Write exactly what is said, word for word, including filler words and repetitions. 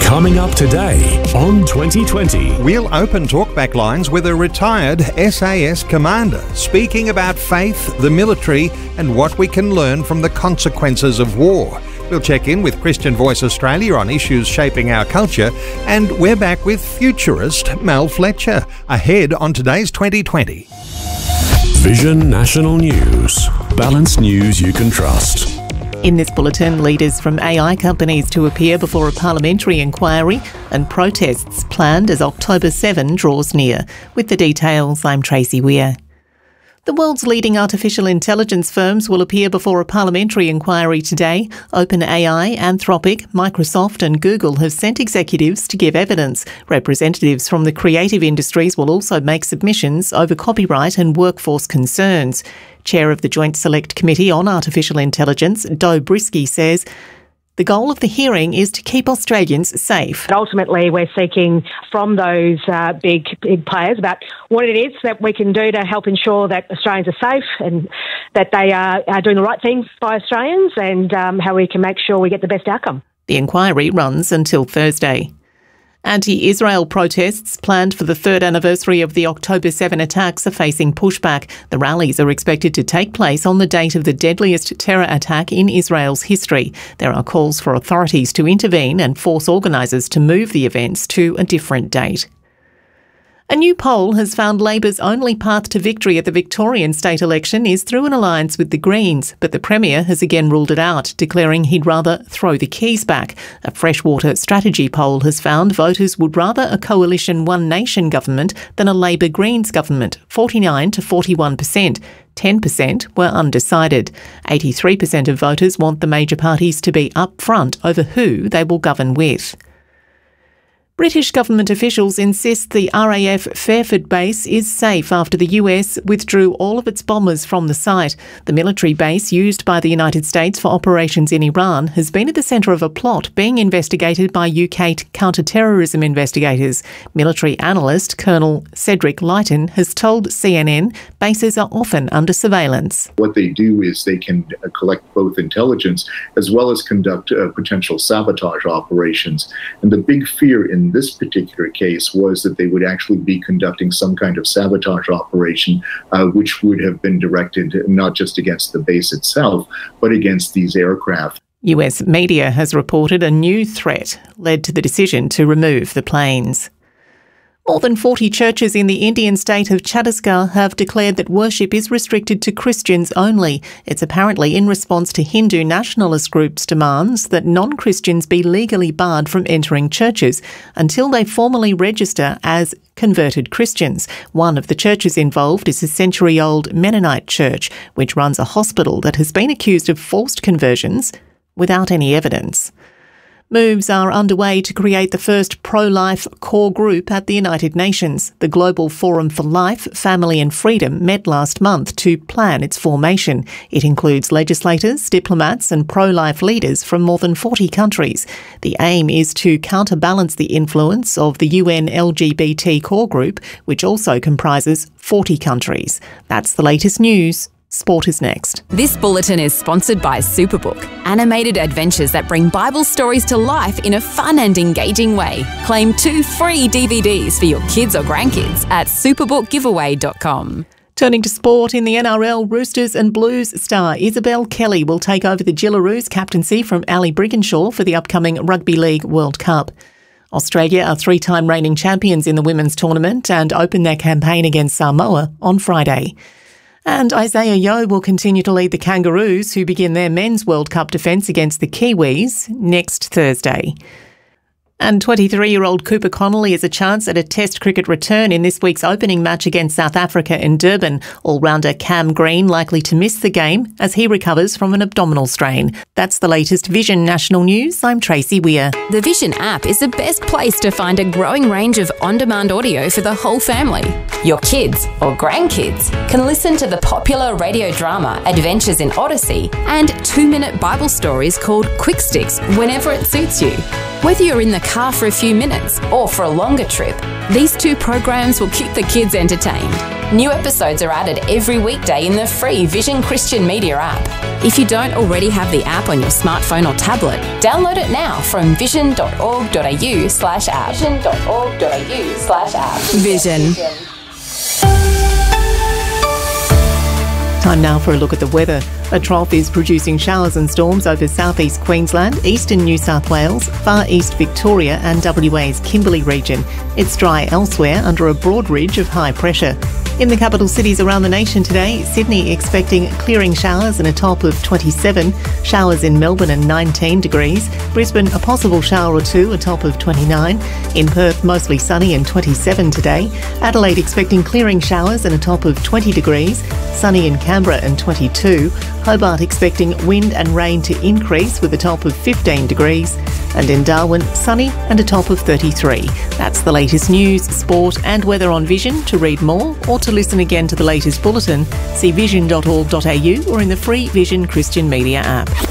Coming up today on twenty twenty. We'll open talkback lines with a retired S A S commander speaking about faith, the military, and what we can learn from the consequences of war. We'll check in with Christian Voice Australia on issues shaping our culture, and we're back with futurist Mel Fletcher ahead on today's twenty twenty. Vision National News. Balanced news you can trust. In this bulletin, leaders from A I companies to appear before a parliamentary inquiry and protests planned as October seventh draws near. With the details, I'm Tracy Weir. The world's leading artificial intelligence firms will appear before a parliamentary inquiry today. OpenAI, Anthropic, Microsoft and Google have sent executives to give evidence. Representatives from the creative industries will also make submissions over copyright and workforce concerns. Chair of the Joint Select Committee on Artificial Intelligence, Do Brisky, says the goal of the hearing is to keep Australians safe. Ultimately, we're seeking from those uh, big, big players about what it is that we can do to help ensure that Australians are safe and that they are, are doing the right thing by Australians, and um, how we can make sure we get the best outcome. The inquiry runs until Thursday. Anti-Israel protests planned for the third anniversary of the October seventh attacks are facing pushback. The rallies are expected to take place on the date of the deadliest terror attack in Israel's history. There are calls for authorities to intervene and force organisers to move the events to a different date. A new poll has found Labor's only path to victory at the Victorian state election is through an alliance with the Greens, but the Premier has again ruled it out, declaring he'd rather throw the keys back. A Freshwater strategy poll has found voters would rather a coalition One Nation government than a Labor-Greens government, forty-nine to forty-one percent. ten percent were undecided. eighty-three percent of voters want the major parties to be upfront over who they will govern with. British government officials insist the R A F Fairford base is safe after the U S withdrew all of its bombers from the site. The military base used by the United States for operations in Iran has been at the centre of a plot being investigated by U K counter-terrorism investigators. Military analyst Colonel Cedric Leighton has told C N N bases are often under surveillance. What they do is they can collect both intelligence as well as conduct uh, potential sabotage operations. And the big fear in this particular case was that they would actually be conducting some kind of sabotage operation, uh, which would have been directed not just against the base itself, but against these aircraft. U S media has reported a new threat led to the decision to remove the planes. More than forty churches in the Indian state of Chhattisgarh have declared that worship is restricted to Christians only. It's apparently in response to Hindu nationalist groups' demands that non-Christians be legally barred from entering churches until they formally register as converted Christians. One of the churches involved is a century-old Mennonite church, which runs a hospital that has been accused of forced conversions without any evidence. Moves are underway to create the first pro-life core group at the United Nations. The Global Forum for Life, Family and Freedom met last month to plan its formation. It includes legislators, diplomats and pro-life leaders from more than forty countries. The aim is to counterbalance the influence of the U N L G B T core group, which also comprises forty countries. That's the latest news. Sport is next. This bulletin is sponsored by Superbook, animated adventures that bring Bible stories to life in a fun and engaging way. Claim two free D V Ds for your kids or grandkids at superbook giveaway dot com. Turning to sport, in the N R L, Roosters and Blues star Isabel Kelly will take over the Gillaroos captaincy from Ali Brigginshaw for the upcoming Rugby League World Cup. Australia are three-time reigning champions in the women's tournament and open their campaign against Samoa on Friday. And Isaiah Yeo will continue to lead the Kangaroos, who begin their men's World Cup defence against the Kiwis next Thursday. And twenty-three-year-old Cooper Connolly has a chance at a Test cricket return in this week's opening match against South Africa in Durban. All-rounder Cam Green likely to miss the game as he recovers from an abdominal strain. That's the latest Vision National News. I'm Tracy Weir. The Vision app is the best place to find a growing range of on-demand audio for the whole family. Your kids or grandkids can listen to the popular radio drama Adventures in Odyssey and two-minute Bible stories called Quick Sticks whenever it suits you. Whether you're in the car for a few minutes or for a longer trip, these two programs will keep the kids entertained. New episodes are added every weekday in the free Vision Christian Media app. If you don't already have the app on your smartphone or tablet, download it now from vision.org.au slash app. vision.org.au slash app. Vision. Time now for a look at the weather. A trough is producing showers and storms over southeast Queensland, eastern New South Wales, far east Victoria and W A's Kimberley region. It's dry elsewhere under a broad ridge of high pressure. In the capital cities around the nation today, Sydney expecting clearing showers and a top of twenty-seven, showers in Melbourne and nineteen degrees, Brisbane a possible shower or two, a top of twenty-nine, in Perth mostly sunny and twenty-seven today, Adelaide expecting clearing showers and a top of twenty degrees, sunny in Canberra and twenty-two, Hobart expecting wind and rain to increase with a top of fifteen degrees, and in Darwin sunny and a top of thirty-three. That's the latest news, sport and weather on Vision. To read more or to listen again to the latest bulletin, see vision dot org dot a u or in the free Vision Christian Media app.